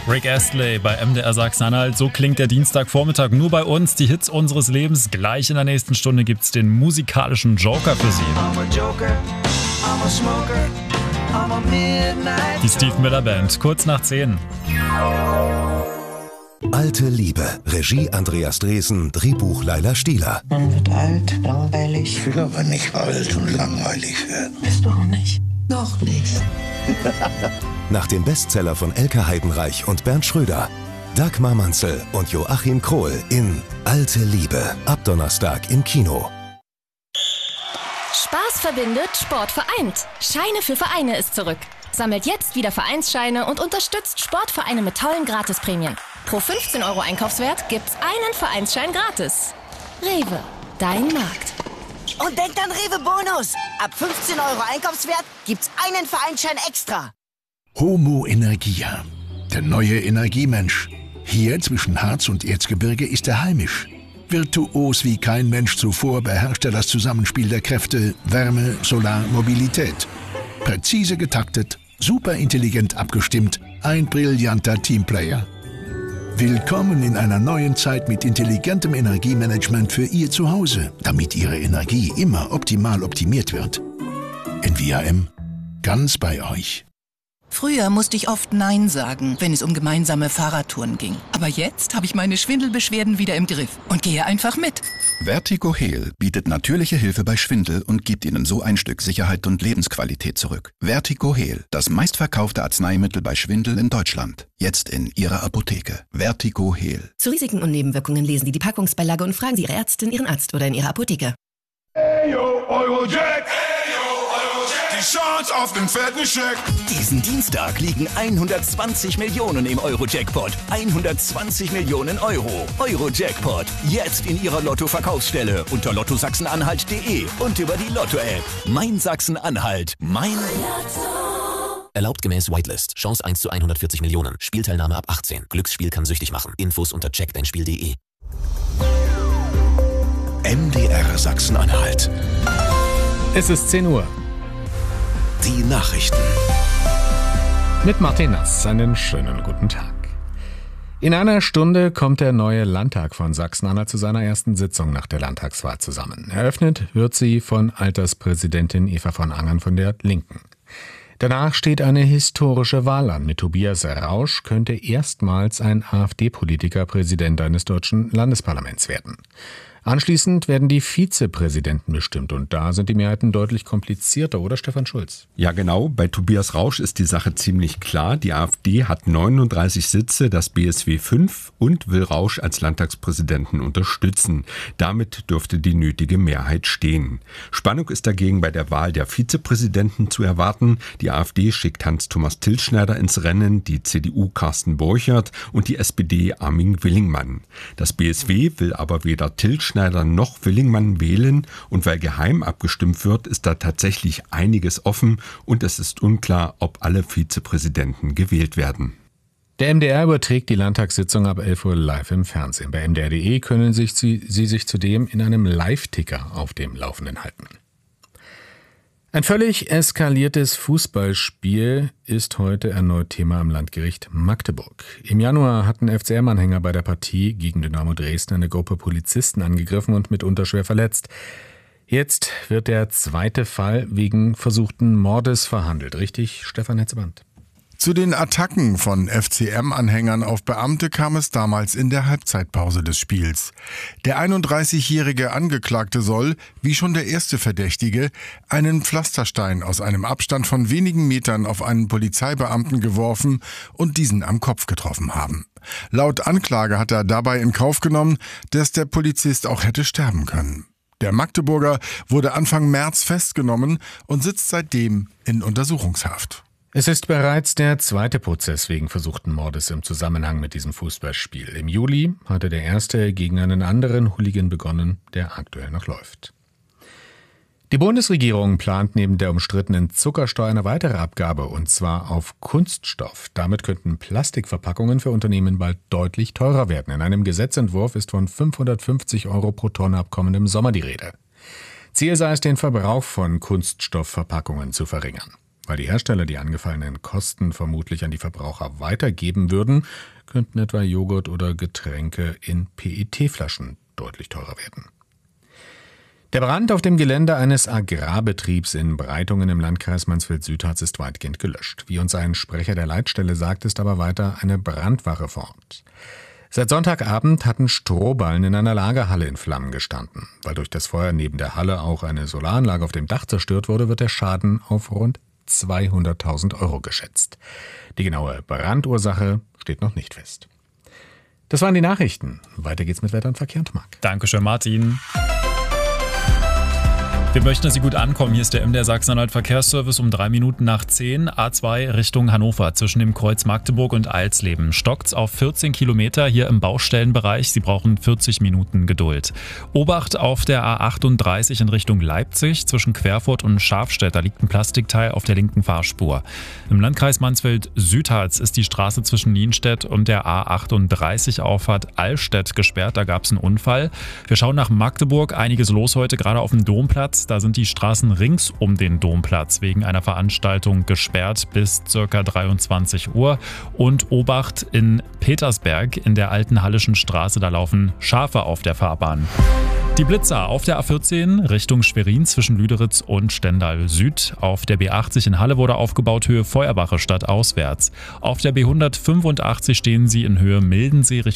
Rick Astley bei MDR Sachsen-Anhalt. So klingt der Dienstagvormittag nur bei uns. Die Hits unseres Lebens. Gleich in der nächsten Stunde gibt's den musikalischen Joker für Sie. Die Steve Miller Band, kurz nach 10. Alte Liebe. Regie Andreas Dresen, Drehbuch Laila Stieler. Man wird alt, langweilig. Ich will aber nicht alt und langweilig werden. Bist du auch nicht? Noch nicht. Nach dem Bestseller von Elke Heidenreich und Bernd Schröder. Dagmar Manzel und Joachim Krohl in Alte Liebe. Ab Donnerstag im Kino. Spaß verbindet, Sport vereint. Scheine für Vereine ist zurück. Sammelt jetzt wieder Vereinsscheine und unterstützt Sportvereine mit tollen Gratisprämien. Pro 15 € Einkaufswert gibt's einen Vereinsschein gratis. Rewe, dein Markt. Und denkt an Rewe Bonus. Ab 15 € Einkaufswert gibt's einen Vereinsschein extra. Homo Energia, der neue Energiemensch. Hier zwischen Harz und Erzgebirge ist er heimisch. Virtuos wie kein Mensch zuvor beherrscht er das Zusammenspiel der Kräfte Wärme, Solar, Mobilität. Präzise getaktet, super intelligent abgestimmt, ein brillanter Teamplayer. Willkommen in einer neuen Zeit mit intelligentem Energiemanagement für Ihr Zuhause, damit Ihre Energie immer optimal optimiert wird. NVIM, ganz bei euch. Früher musste ich oft Nein sagen, wenn es um gemeinsame Fahrradtouren ging. Aber jetzt habe ich meine Schwindelbeschwerden wieder im Griff und gehe einfach mit. Vertigo Heal bietet natürliche Hilfe bei Schwindel und gibt Ihnen so ein Stück Sicherheit und Lebensqualität zurück. Vertigo Heal, das meistverkaufte Arzneimittel bei Schwindel in Deutschland. Jetzt in Ihrer Apotheke. Vertigo Heal. Zu Risiken und Nebenwirkungen lesen Sie die Packungsbeilage und fragen Sie Ihre Ärztin, Ihren Arzt oder in Ihrer Apotheke. Hey yo, Eurojack! Die Chance auf den fetten Scheck. Diesen Dienstag liegen 120 Millionen im Euro-Jackpot. 120 Millionen Euro. Euro-Jackpot. Jetzt in Ihrer Lotto-Verkaufsstelle unter lottosachsenanhalt.de und über die Lotto-App. Mein Sachsen-Anhalt. Mein Lotto. Erlaubt gemäß Whitelist. Chance 1 zu 140 Millionen. Spielteilnahme ab 18. Glücksspiel kann süchtig machen. Infos unter checkdeinspiel.de. MDR Sachsen-Anhalt. Es ist 10 Uhr. Die Nachrichten. Mit Martin Nass, einen schönen guten Tag. In einer Stunde kommt der neue Landtag von Sachsen-Anhalt zu seiner ersten Sitzung nach der Landtagswahl zusammen. Eröffnet wird sie von Alterspräsidentin Eva von Angern von der Linken. Danach steht eine historische Wahl an. Mit Tobias Rausch könnte erstmals ein AfD-Politiker Präsident eines deutschen Landesparlaments werden. Anschließend werden die Vizepräsidenten bestimmt und da sind die Mehrheiten deutlich komplizierter, oder Stefan Schulz? Ja genau, bei Tobias Rausch ist die Sache ziemlich klar. Die AfD hat 39 Sitze, das BSW 5 und will Rausch als Landtagspräsidenten unterstützen. Damit dürfte die nötige Mehrheit stehen. Spannung ist dagegen bei der Wahl der Vizepräsidenten zu erwarten. Die AfD schickt Hans-Thomas Tilschneider ins Rennen, die CDU Carsten Borchert und die SPD Armin Willingmann. Das BSW will aber weder Tilschneider noch Willingmann wählen und weil geheim abgestimmt wird, ist da tatsächlich einiges offen und es ist unklar, ob alle Vizepräsidenten gewählt werden. Der MDR überträgt die Landtagssitzung ab 11 Uhr live im Fernsehen. Bei mdr.de können Sie sich zudem in einem Live-Ticker auf dem Laufenden halten. Ein völlig eskaliertes Fußballspiel ist heute erneut Thema am Landgericht Magdeburg. Im Januar hatten FCM-Anhänger bei der Partie gegen Dynamo Dresden eine Gruppe Polizisten angegriffen und mitunter schwer verletzt. Jetzt wird der zweite Fall wegen versuchten Mordes verhandelt. Richtig, Stefan Hetzeband? Zu den Attacken von FCM-Anhängern auf Beamte kam es damals in der Halbzeitpause des Spiels. Der 31-jährige Angeklagte soll, wie schon der erste Verdächtige, einen Pflasterstein aus einem Abstand von wenigen Metern auf einen Polizeibeamten geworfen und diesen am Kopf getroffen haben. Laut Anklage hat er dabei in Kauf genommen, dass der Polizist auch hätte sterben können. Der Magdeburger wurde Anfang März festgenommen und sitzt seitdem in Untersuchungshaft. Es ist bereits der zweite Prozess wegen versuchten Mordes im Zusammenhang mit diesem Fußballspiel. Im Juli hatte der erste gegen einen anderen Hooligan begonnen, der aktuell noch läuft. Die Bundesregierung plant neben der umstrittenen Zuckersteuer eine weitere Abgabe, und zwar auf Kunststoff. Damit könnten Plastikverpackungen für Unternehmen bald deutlich teurer werden. In einem Gesetzentwurf ist von 550 € pro Tonne ab kommendem Sommer die Rede. Ziel sei es, den Verbrauch von Kunststoffverpackungen zu verringern. Weil die Hersteller die angefallenen Kosten vermutlich an die Verbraucher weitergeben würden, könnten etwa Joghurt oder Getränke in PET-Flaschen deutlich teurer werden. Der Brand auf dem Gelände eines Agrarbetriebs in Breitungen im Landkreis Mansfeld-Südharz ist weitgehend gelöscht. Wie uns ein Sprecher der Leitstelle sagt, ist aber weiter eine Brandwache vor Ort. Seit Sonntagabend hatten Strohballen in einer Lagerhalle in Flammen gestanden. Weil durch das Feuer neben der Halle auch eine Solaranlage auf dem Dach zerstört wurde, wird der Schaden auf rund 200.000 € geschätzt. Die genaue Brandursache steht noch nicht fest. Das waren die Nachrichten. Weiter geht's mit Wetter und Verkehr und Marc. Dankeschön, Martin. Wir möchten, dass Sie gut ankommen. Hier ist der MDR Sachsen-Anhalt Verkehrsservice um 3 Minuten nach 10. A2 Richtung Hannover zwischen dem Kreuz Magdeburg und Alsleben. Stockt's auf 14 Kilometer hier im Baustellenbereich. Sie brauchen 40 Minuten Geduld. Obacht auf der A38 in Richtung Leipzig zwischen Querfurt und Schafstedt. Da liegt ein Plastikteil auf der linken Fahrspur. Im Landkreis Mansfeld-Südharz ist die Straße zwischen Nienstedt und der A38 Auffahrt Allstedt gesperrt. Da gab's einen Unfall. Wir schauen nach Magdeburg. Einiges los heute, gerade auf dem Domplatz. Da sind die Straßen rings um den Domplatz wegen einer Veranstaltung gesperrt bis ca. 23 Uhr. Und Obacht in Petersberg in der Alten Hallischen Straße, da laufen Schafe auf der Fahrbahn. Die Blitzer auf der A14 Richtung Schwerin zwischen Lüderitz und Stendal Süd. Auf der B80 in Halle wurde aufgebaut Höhe Feuerbache stadtauswärts. Auf der B185 stehen sie in Höhe Mildensee